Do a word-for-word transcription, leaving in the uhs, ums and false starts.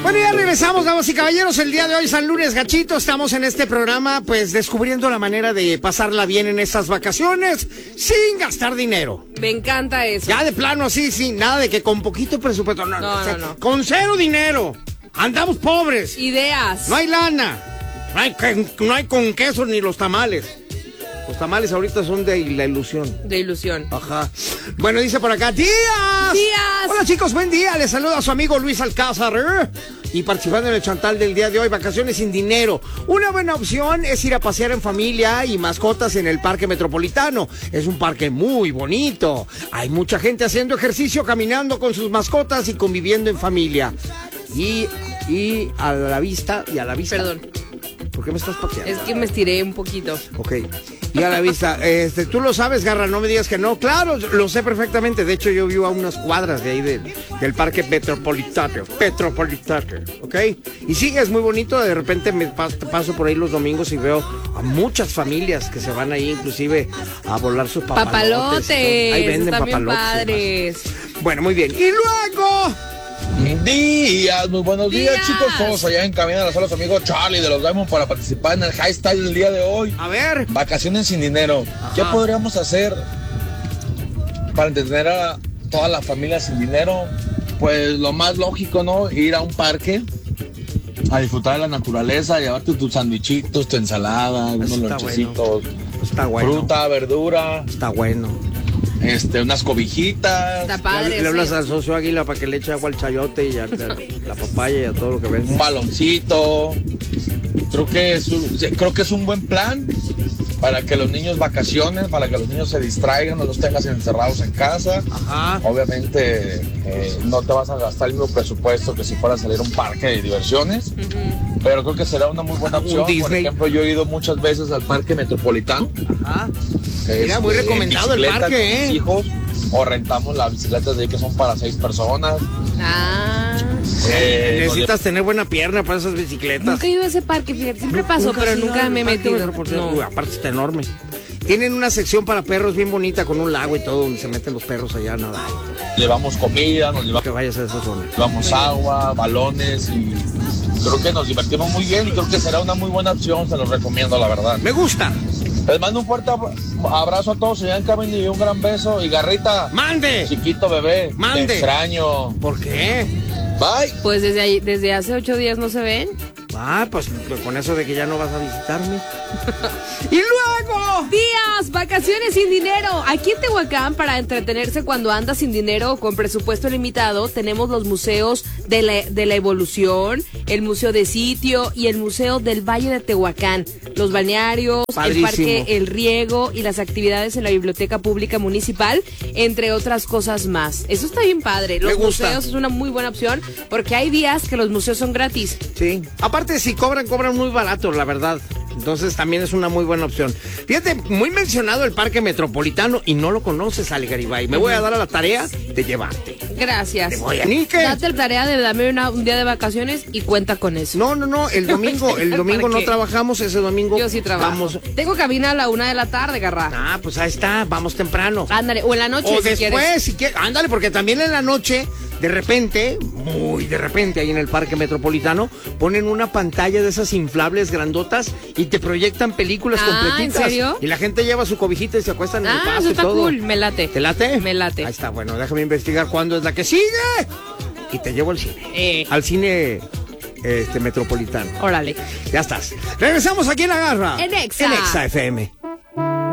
Bueno, ya regresamos, damas y caballeros. El día de hoy, San Lunes Gachito, estamos en este programa, pues, descubriendo la manera de pasarla bien en estas vacaciones sin gastar dinero. Me encanta eso. Ya de plano, así, sin nada de que con poquito presupuesto. No, no, o sea, no, no. Con cero dinero. Andamos pobres. Ideas. No hay lana. No hay, no hay con queso ni los tamales. Los tamales ahorita son de la ilusión. De ilusión. Ajá. Bueno, dice por acá, ¡Días! ¡Días! Hola, chicos, buen día. Les saluda a su amigo Luis Alcázar. ¿eh? Y participando en el chantal del día de hoy, vacaciones sin dinero. Una buena opción es ir a pasear en familia y mascotas en el Parque Metropolitano. Es un parque muy bonito. Hay mucha gente haciendo ejercicio, caminando con sus mascotas y conviviendo en familia. Y, y a la vista, y a la vista. Perdón. ¿Por qué me estás pateando? Es que me estiré un poquito. Ok. Y a la vista, este, tú lo sabes, Garra, no me digas que no. Claro, lo sé perfectamente. De hecho, yo vivo a unas cuadras de ahí de, del Parque Metropolitano. Metropolitano, ¿ok? Y sí, es muy bonito. De repente me paso, paso por ahí los domingos y veo a muchas familias que se van ahí, inclusive, a volar sus papalotes. Papalotes. Ahí venden Están bien papalotes. padres. Bueno, muy bien. Y luego... Días, muy buenos días, días. chicos. Todos allá en cabina, a los amigos Charlie de los Diamond para participar en el High Style del día de hoy. A ver. Vacaciones sin dinero. Ajá. ¿Qué podríamos hacer para entretener a toda la familia sin dinero? Pues lo más lógico, ¿no? Ir a un parque a disfrutar de la naturaleza, llevarte tus sandwichitos, tu ensalada, unos Está lonchecitos, bueno. Está bueno. fruta, verdura, Está bueno. este, unas cobijitas. Está padre. Le, le sí. hablas al socio Águila para que le eche agua al chayote y a la, la papaya y a todo lo que ves. Un baloncito. Creo que es un, creo que es un buen plan para que los niños vacacionen, para que los niños se distraigan, no los tengas encerrados en casa. Ajá. Obviamente eh, no te vas a gastar el mismo presupuesto que si fuera a salir a un parque de diversiones, Uh-huh. pero creo que será una muy buena Un opción. Por Disney. ejemplo, yo he ido muchas veces al Parque Metropolitano. Ajá. que Mira, es, muy eh, en recomendado el bicicleta parque, con ¿eh? mis hijos, o rentamos las bicicletas de ahí que son para seis personas. Ah. Eh, Necesitas tener buena pierna para esas bicicletas. Nunca he ido a ese parque, fíjate. Siempre paso, pero has ido nunca al me he Parque metido. Metropolitano? No. Uy, aparte está enorme. Tienen una sección para perros bien bonita con un lago y todo, donde se meten los perros allá a nadar. llevamos comida, nos llevamos Que vayas a esa zona. Llevamos agua, balones y creo que nos divertimos muy bien y creo que será una muy buena opción, se los recomiendo la verdad. Me gusta. Les mando un fuerte ab- abrazo a todos allá en cabina y un gran beso. Y Garrita, ¡Mande! chiquito bebé, Mande. te extraño. ¿Por qué? Bye. Pues desde ahí, desde hace ocho días no se ven. Ah, pues con eso de que ya no vas a visitarme. ¡Y luego! Días, vacaciones sin dinero. Aquí en Tehuacán, para entretenerse cuando andas sin dinero o con presupuesto limitado, tenemos los museos de la, de la evolución, el Museo de Sitio y el Museo del Valle de Tehuacán. Los balnearios, Padrísimo. el Parque El Riego y las actividades en la Biblioteca Pública Municipal, entre otras cosas más. Eso está bien padre. Los Me gusta. museos es una muy buena opción porque hay días que los museos son gratis. Sí. Aparte, si cobran, cobran muy barato, la verdad. Entonces también es una muy buena opción. Fíjate, muy mencionado el Parque Metropolitano y no lo conoces, Ale Garibay. Me voy a dar a la tarea de llevarte. Gracias. Te voy a Nique. Date la tarea de darme una- un día de vacaciones y cuenta con eso. No, no, no, el domingo, el domingo no ¿Para qué? trabajamos, ese domingo. Yo sí trabajo. Vamos. Tengo cabina a la una de la tarde, Garra. Ah, pues ahí está, vamos temprano. Ándale, o en la noche O si después, quieres. si quieres, ándale, porque también en la noche, de repente, muy de repente, ahí en el Parque Metropolitano, ponen una pantalla de esas inflables grandotas y te proyectan películas Ah, completitas. ¿en serio? Y la gente lleva su cobijita y se acuestan en el Ah, pasto eso y está todo. cool, me late. ¿Te late? Me late. Ahí está, bueno, déjame investigar cuándo es la que sigue. Y te llevo al cine. Eh. Al cine este metropolitano. Órale. Ya estás. Regresamos aquí en La Garra. En Exa. En Exa F M.